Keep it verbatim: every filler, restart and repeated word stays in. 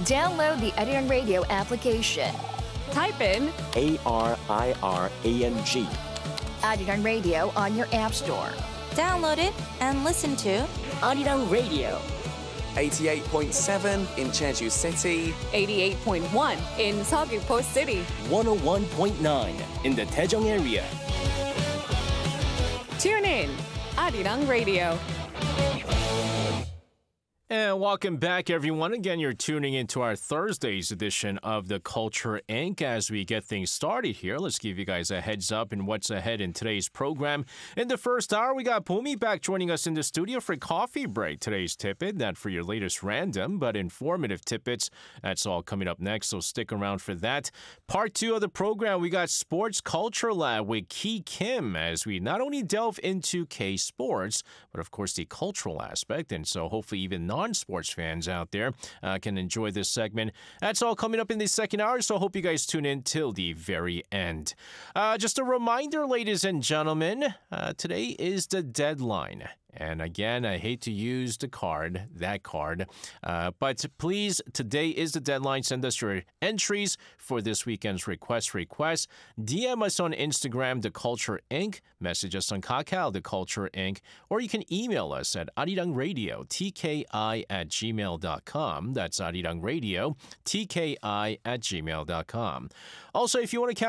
Download the Arirang Radio application. Type in A R I R A N G. Arirang Radio on your app store. Download it and listen to Arirang Radio. eighty-eight point seven in Jeju City. eighty-eight point one in Seogwipo City. one oh one point nine in the Daejeong area. Tune in, Arirang Radio. And welcome back, everyone. Again, you're tuning into our Thursday's edition of The Culture Incorporated. As we get things started here, let's give you guys a heads up in what's ahead in today's program. In the first hour, we got Bhumi back joining us in the studio for coffee break. Today's tidbit, not for your latest random, but informative tidbits. That's all coming up next, so stick around for that. Part two of the program, we got Sports Culture Lab with Ki Kim as we not only delve into K-sports, but of course the cultural aspect, and so hopefully even non non-sports fans out there uh, can enjoy this segment. That's all coming up in the second hour, so I hope you guys tune in till the very end. Uh, just a reminder, ladies and gentlemen, uh, today is the deadline. And again, I hate to use the card, that card, uh, but please, today is the deadline. Send us your entries for this weekend's Request Request. D M us on Instagram, The Culture Incorporated. Message us on Kakao, The Culture Incorporated. Or you can email us at arirangradio, T K I at gmail dot com. That's arirangradio, T K I at gmail dot com. Also, if you want to